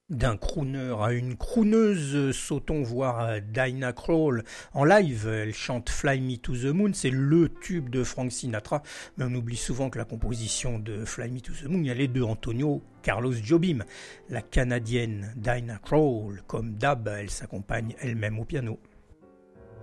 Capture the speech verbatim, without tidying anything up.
D'un crooner à une crooneuse, sautons voir Dinah Krall en live. Elle chante Fly Me to the Moon, c'est le tube de Frank Sinatra. Mais on oublie souvent que la composition de Fly Me to the Moon, elle est de Antonio Carlos Jobim. La Canadienne Dinah Krall, comme d'hab, elle s'accompagne elle-même au piano.